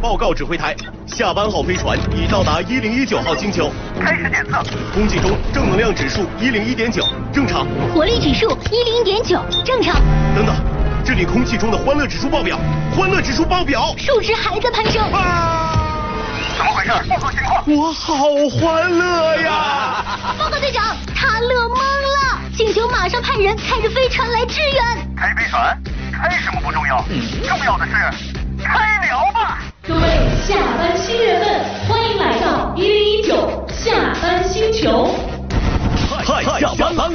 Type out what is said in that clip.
报告指挥台，下班号飞船已到达1019号星球， 开始检测。 空气中正能量指数101.9，正常。 活力指数101.9，正常。 等等，这里空气中的欢乐指数爆表，欢乐指数爆表， 数值还在攀升。 怎么回事？报告情况。 我好欢乐呀！ 报告队长，他乐懵了，请求马上派人开着飞船来支援。 开飞船？开什么不重要，重要的是开聊吧。 各位下班新人们，欢迎来到1019下班星球。 嗨，下班了。